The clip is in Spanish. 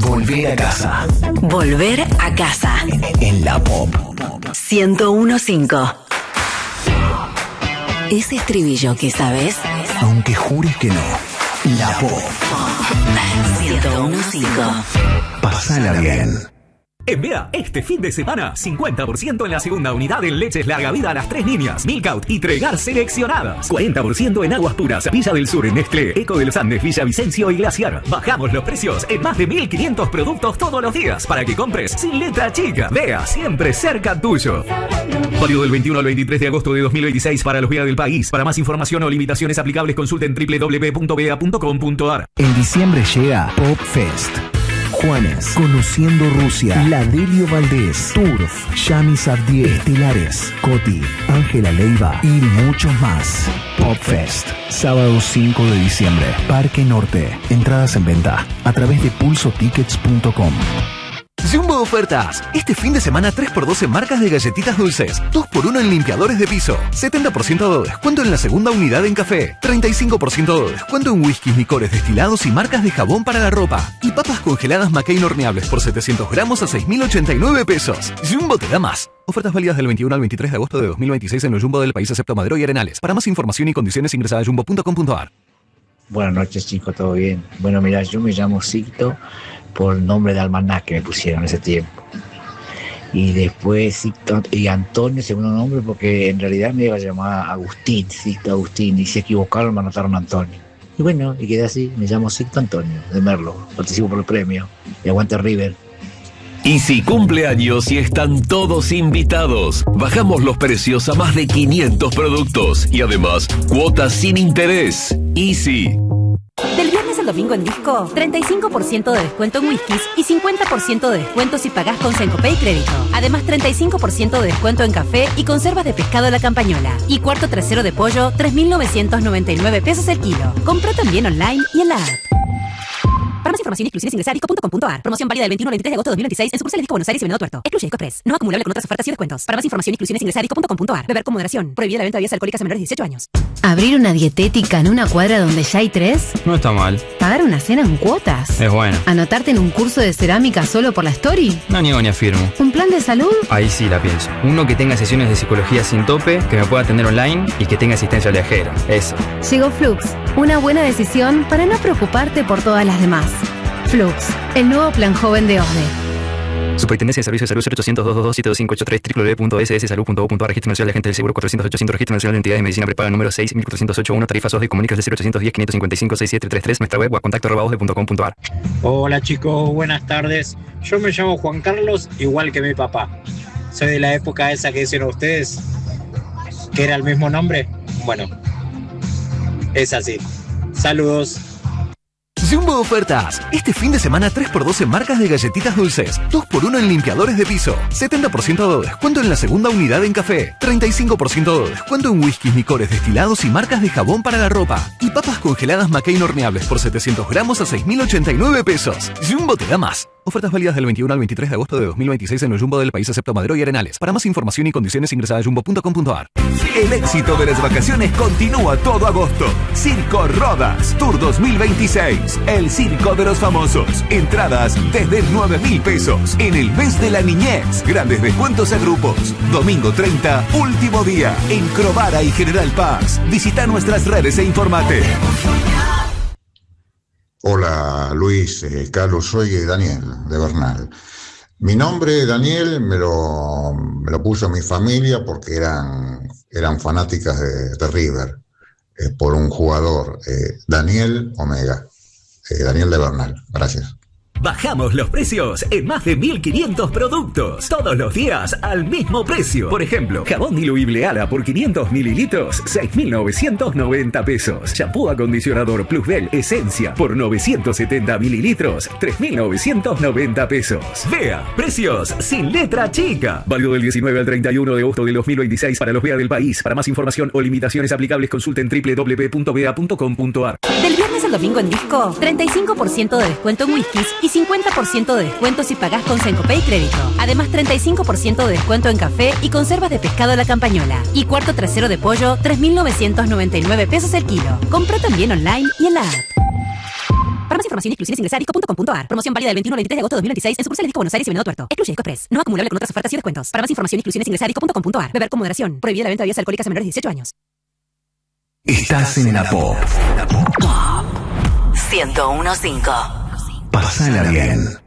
Volver a casa. Volver a casa. En la Pop 101.5. Ese estribillo que sabes, aunque jures que no. La Pop 101.5. Pasala bien. En Vea, este fin de semana, 50% en la segunda unidad en leches larga vida a las 3 niñas, Milkout y Tregar seleccionadas. 40% en aguas puras, Villa del Sur en Nestlé, Eco de los Andes, Villavicencio y Glaciar. Bajamos los precios en más de 1.500 productos todos los días para que compres sin letra chica. Vea, siempre cerca tuyo. Válido del 21 al 23 de agosto de 2026 para los Vea del país. Para más información o limitaciones aplicables consulten www.vea.com.ar. En diciembre llega Pop Fest. Juanes, Conociendo Rusia, Ladelio Valdés, Turf, Yami Sardier, Estelares, Coti, Ángela Leiva y muchos más. Pop Fest, sábado 5 de diciembre, Parque Norte. Entradas en venta a través de pulsotickets.com. Jumbo Ofertas. Este fin de semana 3x2 en marcas de galletitas dulces. 2x1 en limpiadores de piso. 70% de descuento en la segunda unidad en café. 35% de descuento en whiskies, licores destilados y marcas de jabón para la ropa. Y papas congeladas McCain horneables por 700 gramos a 6.089 pesos. Jumbo te da más. Ofertas válidas del 21 al 23 de agosto de 2026 en los Jumbo del país excepto Madero y Arenales. Para más información y condiciones ingresa a jumbo.com.ar. Buenas noches, chicos, ¿todo bien? Bueno, mira, yo me llamo Sicto por el nombre de almanaque que me pusieron en ese tiempo. Y después Sicto y Antonio, segundo nombre, porque en realidad me iba a llamar Agustín, Sicto Agustín, y se equivocaron, me anotaron Antonio. Y bueno, y quedé así, me llamo Sicto Antonio, de Merlo, participo por el premio, y aguante River. Easy cumpleaños y están todos invitados. Bajamos los precios a más de 500 productos y además cuotas sin interés. Easy. Del viernes al domingo en Disco, 35% de descuento en whiskies y 50% de descuento si pagás con Sencope y crédito. Además, 35% de descuento en café y conservas de pescado La Campañola. Y cuarto trasero de pollo, 3.999 pesos el kilo. Compra también online y en la app. Para más información y exclusiones ingresa a disco.com.ar. Promoción válida del 21 al 23 de agosto de 2026 en sucursales Disco Buenos Aires y Venado Tuerto. Excluye Disco Express. No acumulable con otras ofertas y descuentos. Para más información y exclusiones ingresa a disco.com.ar. Beber con moderación. Prohibida la venta de bebidas alcohólicas a menores de 18 años. ¿Abrir una dietética en una cuadra donde ya hay 3? No está mal. ¿Pagar una cena en cuotas? Es bueno. ¿Anotarte en un curso de cerámica solo por la story? No niego ni afirmo. ¿Un plan de salud? Ahí sí la pienso. Uno que tenga sesiones de psicología sin tope, que me pueda atender online y que tenga asistencia al viajero. Eso. Llegó Flux. Una buena decisión para no preocuparte por todas las demás. Flux, el nuevo plan joven de OSDE. Superintendencia de Servicios de Salud 0800-222-7583 www.sssalud.gov.ar. Registro Nacional de Agentes del Seguro 400-800. Registro Nacional de Entidades de Medicina Prepaga número 6.408.1. Tarifas OSDE. Comunicas de 0810-555-6733. Nuestra web @contacto@osde.com.ar. Hola chicos, buenas tardes. Yo me llamo Juan Carlos, igual que mi papá. Soy de la época esa que dicen ustedes, que era el mismo nombre. Bueno, es así. Saludos. Jumbo Ofertas. Este fin de semana 3x2 en marcas de galletitas dulces. 2x1 en limpiadores de piso. 70% de descuento en la segunda unidad en café. 35% de descuento en whiskies, licores destilados y marcas de jabón para la ropa. Y papas congeladas McCain horneables por 700 gramos a 6.089 pesos. Jumbo te da más. Ofertas válidas del 21 al 23 de agosto de 2026 en los Jumbo del país excepto Madero y Arenales. Para más información y condiciones ingresa a jumbo.com.ar. El éxito de las vacaciones continúa todo agosto. Circo Rodas Tour 2026. El circo de los famosos. Entradas desde 9.000 pesos. En el mes de la niñez. Grandes descuentos a grupos. Domingo 30, último día. En Crovara y General Paz. Visita nuestras redes e informate. Hola Luis, Carlos, soy Daniel de Bernal. Mi nombre Daniel me lo puso mi familia porque eran fanáticas de River, por un jugador, Daniel Omega, Daniel de Bernal. Gracias. Bajamos los precios en más de 1.500 productos. Todos los días al mismo precio. Por ejemplo, jabón diluible Ala por 500 mililitros, 6.990 pesos. Shampoo acondicionador Plusbel Esencia por 970 mililitros, 3.990 pesos. Vea, precios sin letra chica. Válido del 19 al 31 de agosto del 2026 para los Vea del país. Para más información o limitaciones aplicables consulten www.vea.com.ar. Del viernes al domingo en Disco, 35% de descuento en whiskies y 50% de descuento si pagás con Sencope y crédito. Además, 35% de descuento en café y conservas de pescado La Campañola. Y cuarto trasero de pollo, 3.999 pesos el kilo. Compra también online y en la app. Para más información información y exclusiones ingresa a disco.com.ar. Promoción válida del 21 al 23 de agosto de 2026 en sucursales Disco Buenos Aires y Venado Tuerto. Excluye Disco Express. No acumulable con otras ofertas y descuentos. Para más información y exclusiones ingresa a disco.com.ar. Beber con moderación. Prohibida la venta de bebidas alcohólicas a menores de 18 años. Estás en la Pop. Pop 101.5. Pasala bien.